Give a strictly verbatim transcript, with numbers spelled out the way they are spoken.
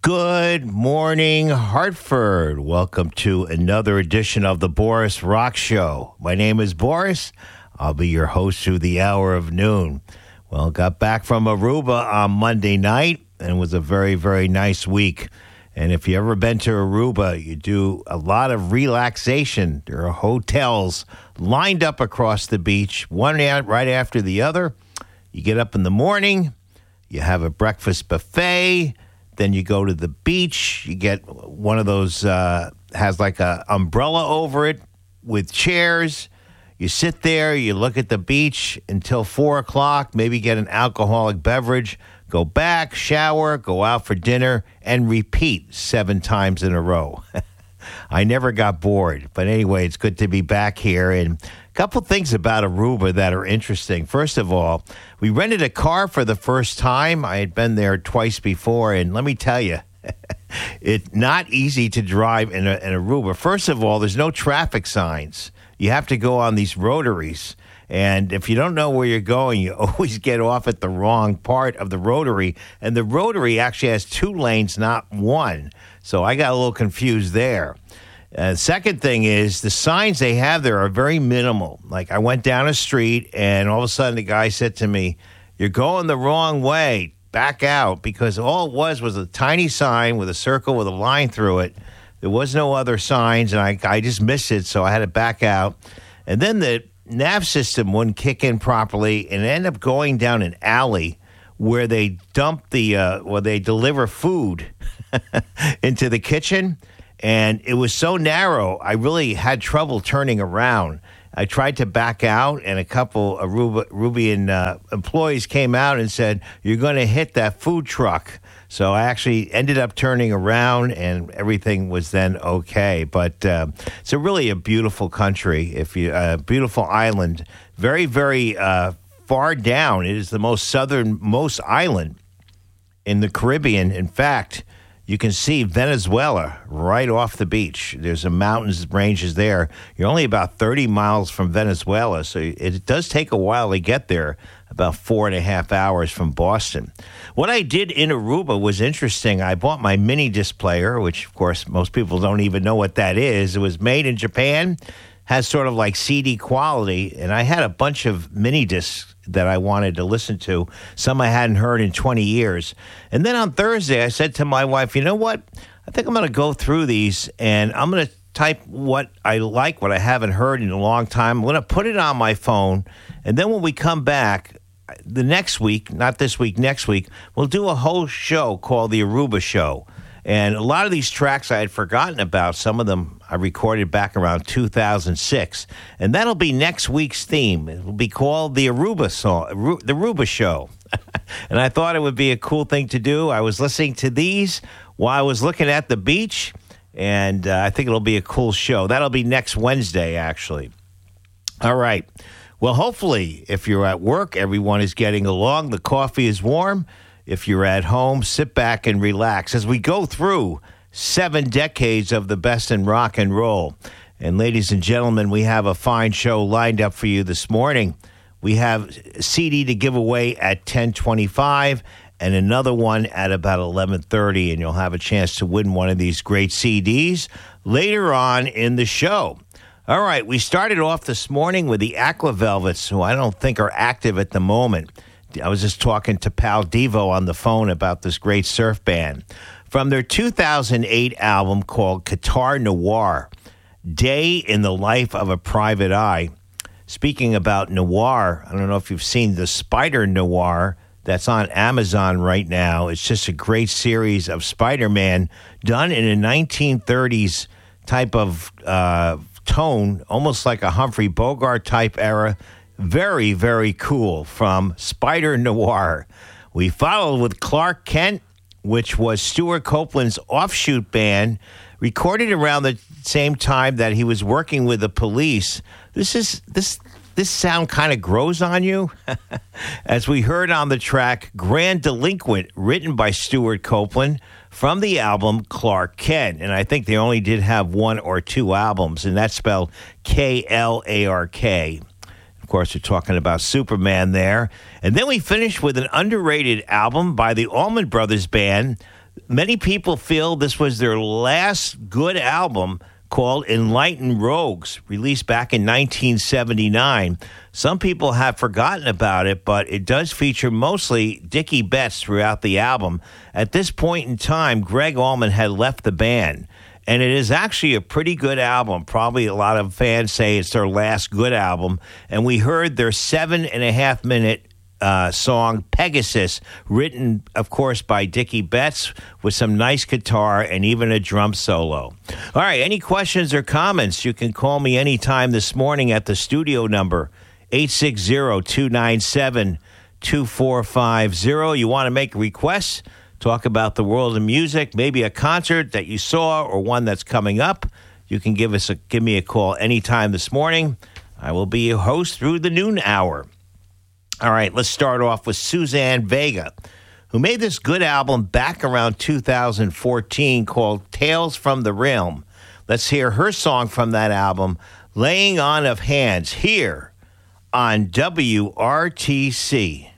Good morning, Hartford. Welcome to another edition of the Boris Rock Show. My name is Boris. I'll be your host through the hour of noon. Well, got back from Aruba on Monday night, and it was a very, very nice week. And if you've ever been to Aruba, you do a lot of relaxation. There are hotels lined up across the beach, one right after the other. You get up in the morning, you have a breakfast buffet, then you go to the beach. You get one of those, uh, has like a umbrella over it with chairs. You sit there, you look at the beach until four o'clock, maybe get an alcoholic beverage, go back, shower, go out for dinner, and repeat seven times in a row. I never got bored. But anyway, it's good to be back here. And a couple things about Aruba that are interesting. First of all, we rented a car for the first time. I had been there twice before. And let me tell you, it's not easy to drive in, a, in Aruba. First of all, there's no traffic signs. You have to go on these rotaries. And if you don't know where you're going, you always get off at the wrong part of the rotary. And the rotary actually has two lanes, not one. So I got a little confused there. Uh, second thing is the signs they have there are very minimal. Like I went down a street and all of a sudden the guy said to me, "You're going the wrong way. Back out." Because all it was was a tiny sign with a circle with a line through it. There was no other signs, and I, I just missed it, so I had to back out. And then the nav system wouldn't kick in properly, and it ended up going down an alley where they dump the, uh, where they deliver food into the kitchen. And it was so narrow, I really had trouble turning around. I tried to back out, and a couple of Aruba, Arubian uh, employees came out and said, "You're going to hit that food truck." So I actually ended up turning around, and everything was then okay. But uh, it's a really a beautiful country, if you a uh, beautiful island, very, very uh, far down. It is the most southernmost island in the Caribbean. In fact, you can see Venezuela right off the beach. There's a mountains ranges there. You're only about thirty miles from Venezuela, so it does take a while to get there, about four and a half hours from Boston. What I did in Aruba was interesting. I bought my mini disc player, which, of course, most people don't even know what that is. It was made in Japan, has sort of like C D quality, and I had a bunch of mini discs that I wanted to listen to, some I hadn't heard in twenty years. And then on Thursday, I said to my wife, you know what? I think I'm going to go through these, and I'm going to type what I like, what I haven't heard in a long time. I'm going to put it on my phone, and then when we come back the next week, not this week, next week, we'll do a whole show called The Aruba Show. And a lot of these tracks I had forgotten about. Some of them I recorded back around two thousand six. And that'll be next week's theme. It will be called the Aruba song, the Aruba Show. And I thought it would be a cool thing to do. I was listening to these while I was looking at the beach. And uh, I think it'll be a cool show. That'll be next Wednesday, actually. All right. Well, hopefully, if you're at work, everyone is getting along. The coffee is warm. If you're at home, sit back and relax as we go through seven decades of the best in rock and roll. And ladies and gentlemen, we have a fine show lined up for you this morning. We have a C D to give away at ten twenty-five and another one at about eleven thirty, and you'll have a chance to win one of these great C Ds later on in the show. All right, we started off this morning with the Aqua Velvets, who I don't think are active at the moment. I was just talking to Pal Devo on the phone about this great surf band. From their two thousand eight album called Guitar Noir, Day in the Life of a Private Eye. Speaking about noir, I don't know if you've seen the Spider Noir that's on Amazon right now. It's just a great series of Spider-Man done in a nineteen thirties type of uh, tone, almost like a Humphrey Bogart type era. Very, very cool from Spider Noir. We followed with Clark Kent, which was Stuart Copeland's offshoot band, recorded around the same time that he was working with the Police. This is this this sound kind of grows on you. As we heard on the track, Grand Delinquent, written by Stuart Copeland from the album Clark Kent. And I think they only did have one or two albums, and that's spelled K L A R K. Of course, we're talking about Superman there. And then we finished with an underrated album by the Allman Brothers Band, Many people feel this was their last good album, called Enlightened Rogues, released back in nineteen seventy-nine. Some people have forgotten about it, but it does feature mostly Dickie Betts throughout the album. At this point in time, Gregg Allman had left the band, and it is actually a pretty good album. Probably a lot of fans say it's their last good album, and we heard their seven and a half minute Uh, song Pegasus, written, of course, by Dickie Betts, with some nice guitar and even a drum solo. All right, any questions or comments, you can call me anytime this morning at the studio number, eight six zero, two nine seven, two four five zero. You want to make requests, talk about the world of music, maybe a concert that you saw or one that's coming up, you can give us a, give me a call anytime this morning. I will be your host through the noon hour. All right, let's start off with Suzanne Vega, who made this good album back around two thousand fourteen called Tales from the Realm. Let's hear her song from that album, Laying On of Hands, here on W R T C.